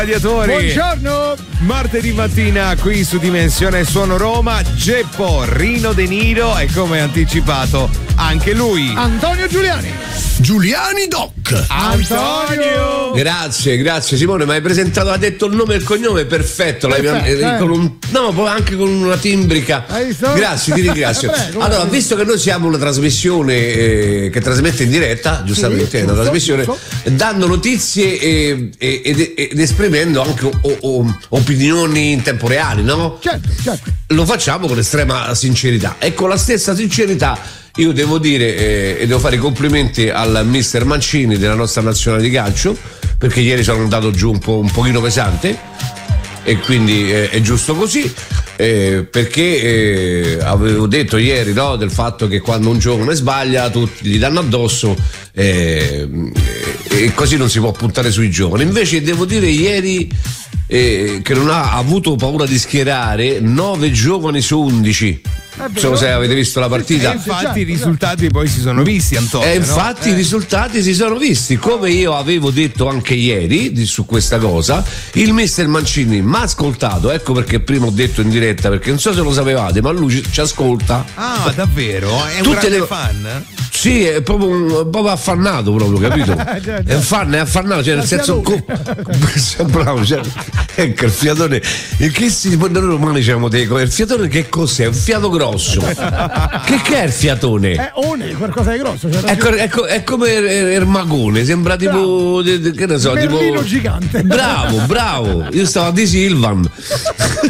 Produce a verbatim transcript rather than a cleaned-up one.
Gladiatori. Buongiorno. Martedì mattina qui su Dimensione Suono Roma, Geppo, Rino De Niro e come anticipato anche lui, Antonio Giuliani. Giuliani Doc. Antonio. Grazie, grazie Simone, mi hai presentato, ha detto il nome e il cognome, perfetto, Perfetto, l'hai, eh. con un, no, poi anche con una timbrica. Hai visto? Grazie, ti ringrazio. Prego, allora, prego. visto che noi siamo una trasmissione eh, che trasmette in diretta, giustamente Sì, è una giusto, trasmissione, giusto. dando notizie eh, eh, ed, ed esprimendo anche o- o- opinioni in tempo reale, no? Certo, certo. Lo facciamo con estrema sincerità e con la stessa sincerità io devo dire eh, e devo fare i complimenti al mister Mancini della nostra nazionale di calcio, perché ieri sono andato giù un po' un pochino pesante e quindi eh, è giusto così, eh, perché eh, avevo detto ieri, no, del fatto che quando un giovane sbaglia tutti gli danno addosso eh, e così non si può puntare sui giovani. Invece devo dire ieri eh, che non ha avuto paura di schierare nove giovani su undici. Non so se avete visto la partita. E infatti i risultati poi si sono visti, Antonio. E no? infatti Eh. i risultati si sono visti, come io avevo detto anche ieri di, su questa cosa. Il mister Mancini mi ha ascoltato, ecco perché prima ho detto in diretta, perché non so se lo sapevate, ma lui ci, ci ascolta. Ah, davvero? È un Tutte grande le- fan? Sì, è proprio, un, proprio affannato, proprio, capito? È un fan, è affannato, cioè nel senso. Co- bravo, cioè, ecco il fiatone. Il che si noi romani diciamo teco, il fiatone che cos'è? Un fiato grosso. Che che è il fiatone? È one, qualcosa di grosso. C'è Ecco, ecco, è come il, il magone, sembra tipo, Bravo. de- de- che ne so, Berlino tipo gigante. Bravo, bravo. Io stavo a di Silvan.